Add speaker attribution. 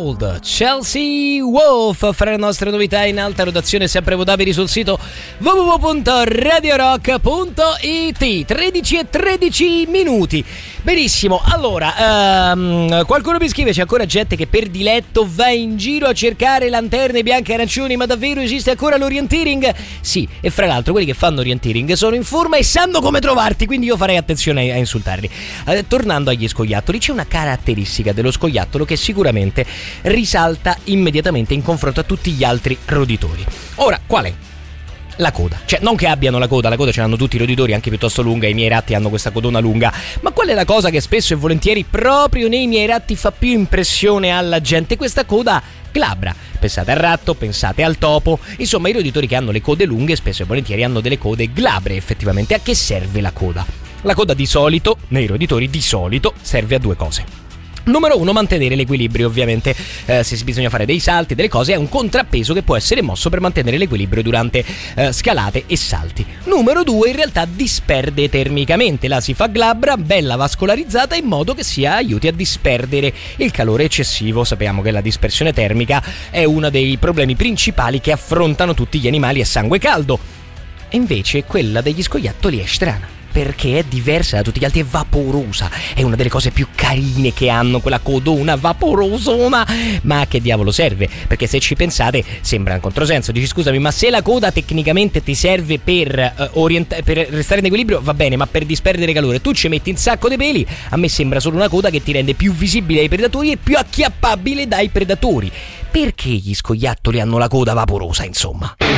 Speaker 1: Cold, Chelsea Wolf, fra le nostre novità in alta rotazione sempre votabili sul sito www.radiorock.it. 13:13 minuti. Benissimo, allora, qualcuno mi scrive, c'è ancora gente che per diletto va in giro a cercare lanterne bianche e arancioni, ma davvero esiste ancora l'orienteering? Sì, e fra l'altro quelli che fanno orienteering sono in forma e sanno come trovarti, quindi io farei attenzione a insultarli. Tornando agli scoiattoli, c'è una caratteristica dello scoiattolo che sicuramente risalta immediatamente in confronto a tutti gli altri roditori. Ora, qual è? La coda, cioè non che abbiano la coda ce l'hanno tutti i roditori, anche piuttosto lunga, i miei ratti hanno questa codona lunga, ma qual è la cosa che spesso e volentieri proprio nei miei ratti fa più impressione alla gente? Questa coda glabra. Pensate al ratto, pensate al topo, insomma i roditori che hanno le code lunghe spesso e volentieri hanno delle code glabre effettivamente. A che serve la coda? La coda di solito, nei roditori di solito, serve a due cose. Numero 1, mantenere l'equilibrio, ovviamente se bisogna fare dei salti, delle cose, è un contrappeso che può essere mosso per mantenere l'equilibrio durante scalate e salti. Numero 2, in realtà disperde termicamente, la si fa glabra, bella vascolarizzata, in modo che aiuti a disperdere il calore eccessivo. Sappiamo che la dispersione termica è uno dei problemi principali che affrontano tutti gli animali a sangue caldo. E invece quella degli scoiattoli è strana, perché è diversa da tutti gli altri, è vaporosa, è una delle cose più carine che hanno, quella codona vaporosona. Ma a che diavolo serve? Perché se ci pensate sembra un controsenso. Dici scusami, ma se la coda tecnicamente ti serve per restare in equilibrio, va bene, ma per disperdere calore tu ci metti un sacco di peli, a me sembra solo una coda che ti rende più visibile ai predatori e più acchiappabile dai predatori. Perché gli scoiattoli hanno la coda vaporosa, insomma?